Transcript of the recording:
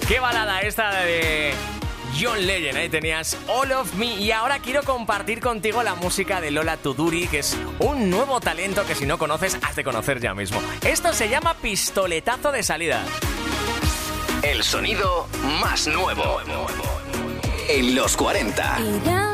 Qué balada esta de John Legend, ahí tenías All of Me. Y ahora quiero compartir contigo la música de Lola Tuduri, que es un nuevo talento que si no conoces, has de conocer ya mismo. Esto se llama Pistoletazo de Salida. El sonido más nuevo en los 40.